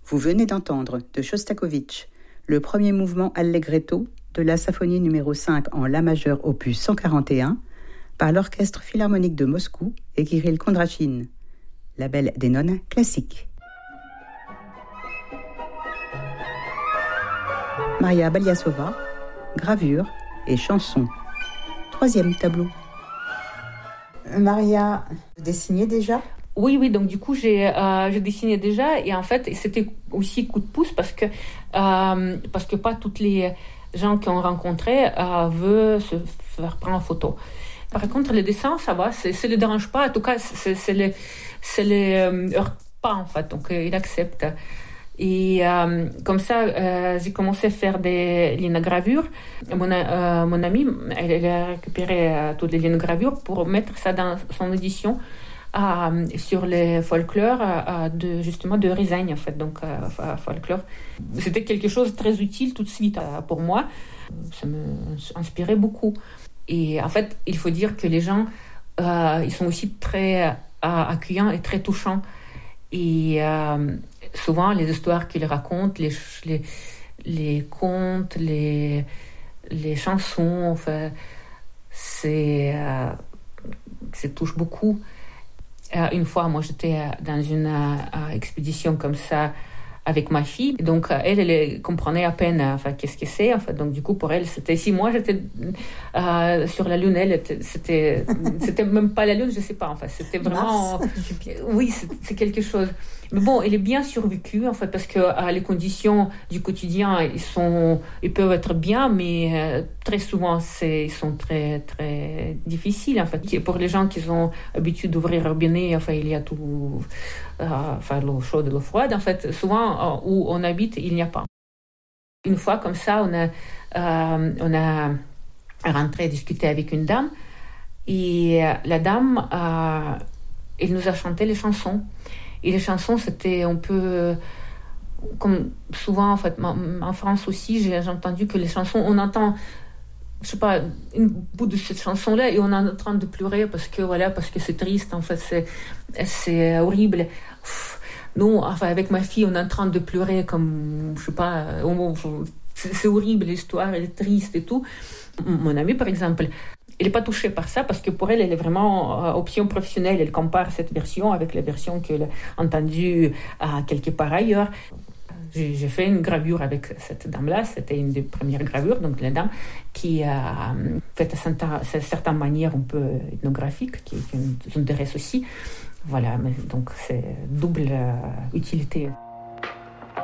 Vous venez d'entendre de Shostakovich le premier mouvement Allegretto de la symphonie numéro 5 en La majeur opus 141 par l'Orchestre philharmonique de Moscou et Kirill Kondrachine, label des nonnes classiques. Maria Baliasova, gravure et chanson. 3e tableau. Maria, vous dessinez déjà ? Oui, donc du coup, j'ai dessiné déjà et en fait, c'était aussi coup de pouce parce que pas toutes les gens qu'on rencontrait veulent se faire prendre en photo. Par contre, les dessins, ça va, ça les dérange pas. En tout cas, c'est les heurte pas en fait, donc ils acceptent. Et comme ça, j'ai commencé à faire des linogravures. Mon amie, elle a récupéré toutes les linogravures pour mettre ça dans son édition. Sur les folklores justement de Rizagne en fait, donc folklore. C'était quelque chose de très utile tout de suite pour moi. Ça m'inspirait beaucoup. Et en fait, il faut dire que les gens, ils sont aussi très accueillants et très touchants. Et souvent, les histoires qu'ils racontent, les contes, les chansons, enfin, ça touche beaucoup. Une fois, moi, j'étais dans une expédition comme ça avec ma fille. Donc, elle comprenait à peine qu'est-ce que c'est. En fait. Donc, du coup, pour elle, c'était... Si moi, j'étais sur la Lune, elle, c'était même pas la Lune, je sais pas. En fait. C'était vraiment... Oui, c'est quelque chose. Mais bon, elle est bien survécue, en fait, parce que les conditions du quotidien, ils peuvent être bien, mais très souvent, ils sont très, très difficiles, en fait. Pour les gens qui ont l'habitude d'ouvrir le robinet, enfin, il y a tout... l'eau chaude et l'eau froide, en fait, souvent, où on habite, il n'y a pas. Une fois, comme ça, on a rentré discuter avec une dame, et la dame, elle nous a chanté les chansons. Et les chansons, c'était un peu... Comme souvent, en fait, en France aussi, j'ai entendu que les chansons, on entend, je sais pas, un bout de cette chanson-là et on est en train de pleurer parce que c'est triste, en fait, c'est horrible. Nous, enfin, avec ma fille, on est en train de pleurer comme, je sais pas, c'est horrible, l'histoire, elle est triste et tout. Mon amie, par exemple, elle n'est pas touchée par ça parce que pour elle, elle est vraiment option professionnelle. Elle compare cette version avec la version qu'elle a entendue quelque part ailleurs. J'ai fait une gravure avec cette dame-là. C'était une des premières gravures, donc la dame qui a fait de certaines manières un peu ethnographiques, qui nous intéresse aussi. Voilà, donc c'est double utilité.